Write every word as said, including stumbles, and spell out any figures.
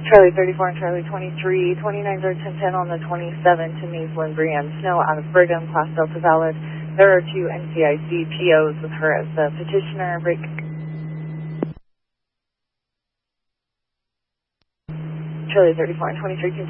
Charlie thirty-four and Charlie twenty-three, twenty-nine zero ten ten on the twenty-seventh to Maysland Brienne Snow out of Brigham, Class Delta valid. There are two N C I C P Os with her as the petitioner. Break. Charlie thirty-four and twenty-three.